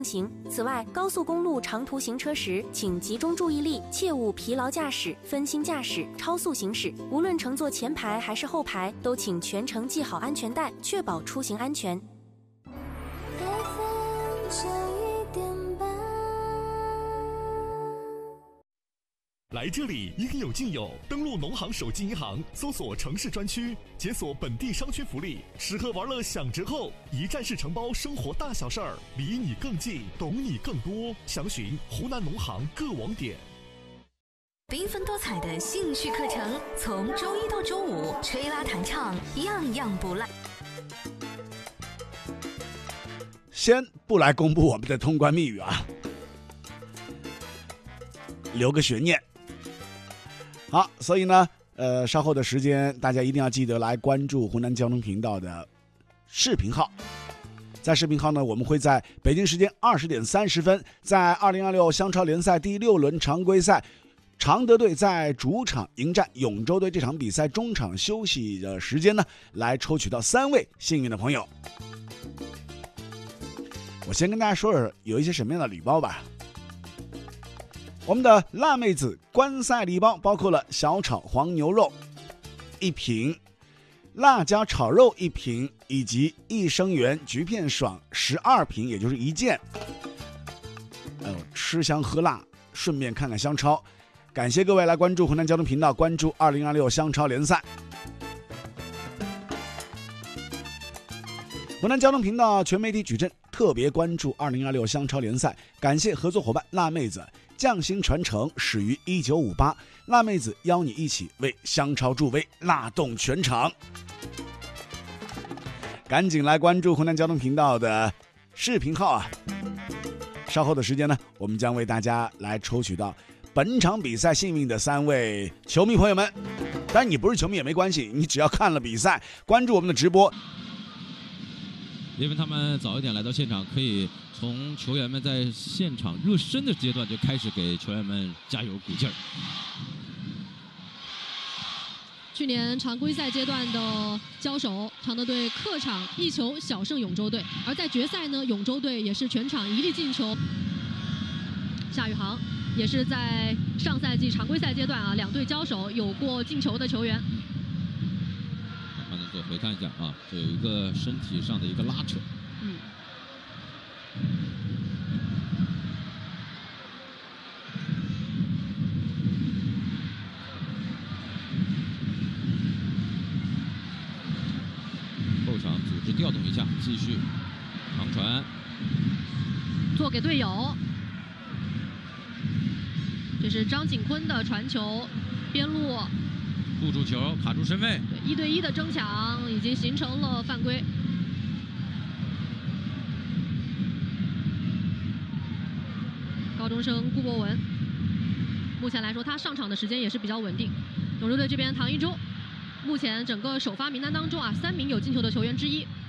行。此外，高速公路长途行车时，请集中注意力，切勿疲劳驾驶、分心驾驶、超速行驶。无论乘坐前排还是后排，都请全程系好安全带，确保出行安全。 来这里应有尽有，登录农行手机银行，搜索城市专区，解锁本地商圈福利，吃喝玩乐享折扣，一站式承包生活大小事儿，离你更近，懂你更多。详询湖南农行各网点。 缤纷多彩的兴趣课程，从周一到周五，吹拉弹唱，样样不落。 先不来公布我们的通关密语啊，留个悬念。好，所以呢，稍后的时间大家一定要记得来关注湖南交通频道的视频号。在视频号呢，我们会在北京时间20点30分，在2026湘超联赛第6轮常规赛，常德队在主场迎战永州队这场比赛中场休息的时间呢，来抽取到3位幸运的朋友。我先跟大家说说有一些什么样的礼包吧。我们的辣妹子观赛礼包包括了小炒黄牛肉1瓶、辣椒炒肉1瓶，以及益生元橘片爽12瓶，也就是1件。吃香喝辣，顺便看看湘超。感谢各位来关注湖南交通频道，关注2026湘超联赛。湖南交通频道全媒体矩阵特别关注2026湘超联赛，感谢合作伙伴辣妹子。匠心传承始于1958，辣妹子邀你一起为湘超助威，辣动全场。赶紧来关注湖南交通频道的视频号啊！稍后的时间呢，我们将为大家来抽取到本场比赛幸运的3位球迷朋友们。当然你不是球迷也没关系，你只要看了比赛，关注我们的直播。 因为他们早一点来到现场，可以从球员们在现场热身的阶段就开始给球员们加油鼓劲儿。 去年常规赛阶段的交手，常德队客场1球小胜永州队，而在决赛呢，永州队也是全场1粒进球。夏宇航也是在上赛季常规赛阶段啊，2队交手有过进球的球员。 慢慢做回看一下啊，这有一个身体上的一个拉扯。后场组织调动一下，继续长传， 做给队友。这是张景坤的传球，边路护住球，卡住身位。 1对1的争抢已经形成了犯规。高中生顾博文，目前来说他上场的时间也是比较稳定。永州队这边唐一舟，目前整个首发名单当中啊，3名有进球的球员之一。